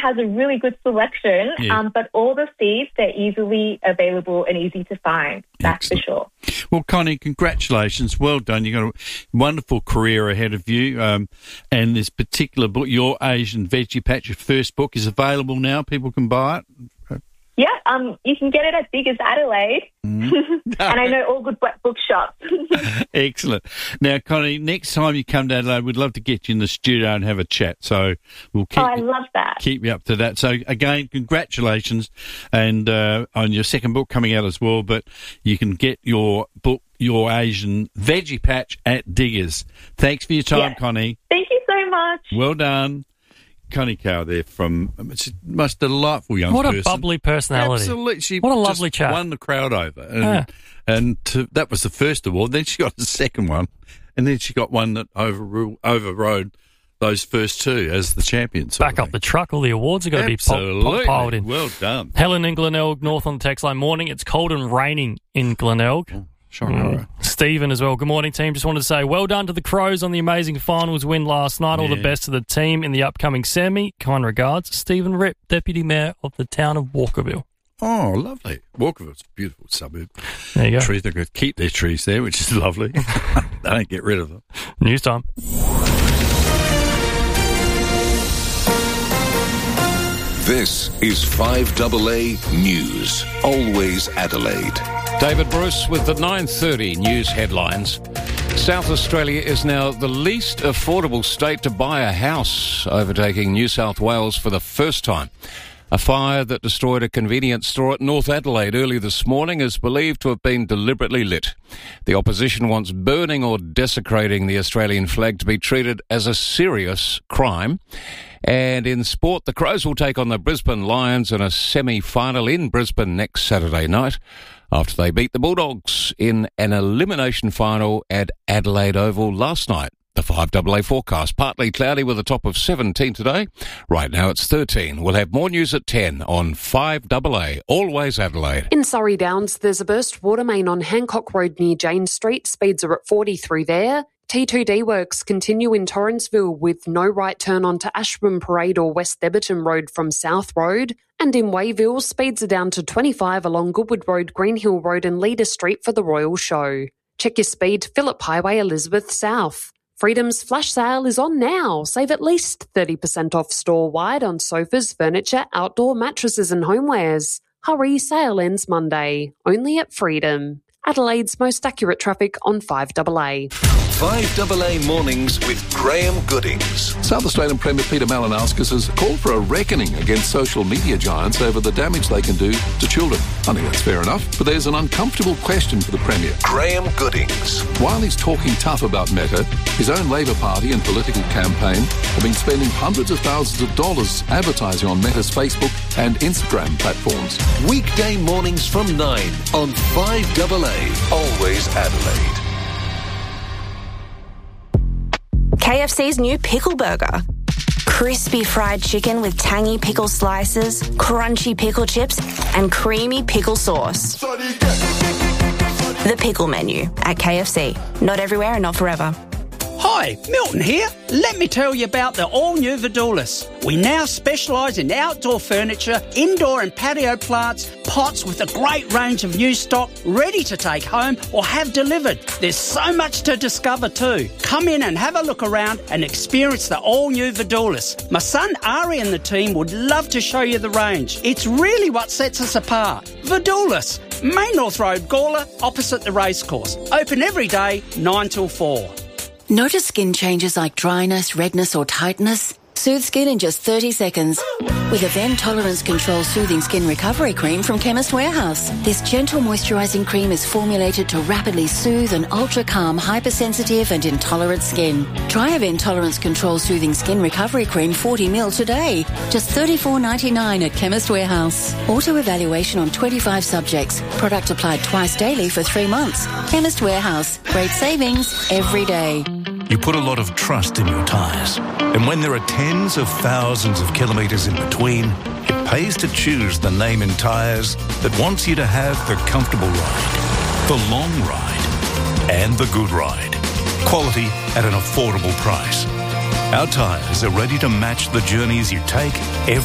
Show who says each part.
Speaker 1: has a really good selection, but all the seeds, they're easily available and easy to find. That's for sure.
Speaker 2: Well, Connie, congratulations. Well done. You've got a wonderful career ahead of you. And this particular book, Your Asian Veggie Patch, your first book, is available now. People can buy it.
Speaker 1: Yeah, you can get it at Diggers Adelaide. And I know all good bookshops.
Speaker 2: Excellent. Now, Connie, next time you come to Adelaide, we'd love to get you in the studio and have a chat. So we'll keep
Speaker 1: I love that.
Speaker 2: Keep you up to that. So, again, congratulations and on your second book coming out as well. But you can get your book, Your Asian Veggie Patch, at Diggers. Thanks for your time, Connie.
Speaker 1: Thank you so much.
Speaker 2: Well done. Connie Cow there from it's a most delightful young person.
Speaker 3: What a bubbly personality.
Speaker 2: Absolutely.
Speaker 3: What a lovely chat.
Speaker 2: Won the crowd over. And that was the first award. Then she got the second one. And then she got one that overrode those first two as the champion.
Speaker 3: Back up the truck. All the awards are going to be piled in.
Speaker 2: Well done.
Speaker 3: Helen in Glenelg, North on the text line. Morning. It's cold and raining in Glenelg. Stephen as well. Good morning, team. Just wanted to say well done to the Crows on the amazing finals win last night. All the best to the team in the upcoming semi. Kind regards, Stephen Ripp, Deputy Mayor of the town of Walkerville.
Speaker 2: Oh, lovely. Walkerville's a beautiful suburb.
Speaker 3: There you go.
Speaker 2: Trees, they're going to keep their trees there, which is lovely. They don't get rid of them.
Speaker 3: News time.
Speaker 4: This is 5AA News. Always Adelaide.
Speaker 5: David Bruce with the 9:30 news headlines. South Australia is now the least affordable state to buy a house, overtaking New South Wales for the first time. A fire that destroyed a convenience store at North Adelaide early this morning is believed to have been deliberately lit. The opposition wants burning or desecrating the Australian flag to be treated as a serious crime. And in sport, the Crows will take on the Brisbane Lions in a semi-final in Brisbane next Saturday night after they beat the Bulldogs in an elimination final at Adelaide Oval last night. The 5AA forecast, partly cloudy with a top of 17 today. Right now it's 13. We'll have more news at 10 on 5AA, Always Adelaide.
Speaker 6: In Surrey Downs, there's a burst water main on Hancock Road near Jane Street. Speeds are at 40 through there. T2D works continue in Torrensville with no right turn onto Ashburn Parade or West Theberton Road from South Road. And in Wayville, speeds are down to 25 along Goodwood Road, Greenhill Road and Leader Street for the Royal Show. Check your speed, Phillip Highway, Elizabeth South. Freedom's flash sale is on now. Save at least 30% off store-wide on sofas, furniture, outdoor mattresses and homewares. Hurry, sale ends Monday. Only at Freedom. Adelaide's most accurate traffic on 5AA.
Speaker 4: 5AA Mornings with Graham Goodings.
Speaker 7: South Australian Premier Peter Malinauskas has called for a reckoning against social media giants over the damage they can do to children. I think that's fair enough, but there's an uncomfortable question for the Premier.
Speaker 4: Graham Goodings.
Speaker 7: While he's talking tough about Meta, his own Labor Party and political campaign have been spending hundreds of thousands of dollars advertising on Meta's Facebook and Instagram platforms.
Speaker 4: Weekday mornings from 9 on 5AA, Always Adelaide.
Speaker 8: KFC's new pickle burger. Crispy fried chicken with tangy pickle slices, crunchy pickle chips, and creamy pickle sauce. The pickle menu at KFC. Not everywhere and not forever.
Speaker 9: Hi, Milton here. Let me tell you about the all-new Vidulis. We now specialise in outdoor furniture, indoor and patio plants, pots with a great range of new stock ready to take home or have delivered. There's so much to discover too. Come in and have a look around and experience the all-new Vidulis. My son Ari and the team would love to show you the range. It's really what sets us apart. Vidulis, Main North Road, Gawler, opposite the racecourse. Open every day, 9 till 4.
Speaker 10: Notice skin changes like dryness, redness or tightness? Soothe skin in just 30 seconds with Event Tolerance Control Soothing Skin Recovery Cream from Chemist Warehouse. This gentle moisturising cream is formulated to rapidly soothe an ultra-calm, hypersensitive and intolerant skin. Try Event Tolerance Control Soothing Skin Recovery Cream 40ml today. Just $34.99 at Chemist Warehouse. Auto-evaluation on 25 subjects. Product applied twice daily for 3 months. Chemist Warehouse. Great savings every day.
Speaker 11: You put a lot of trust in your tyres. And when there are tens of thousands of kilometres in between, it pays to choose the name in tyres that wants you to have the comfortable ride, the long ride, and the good ride. Quality at an affordable price. Our tyres are ready to match the journeys you take every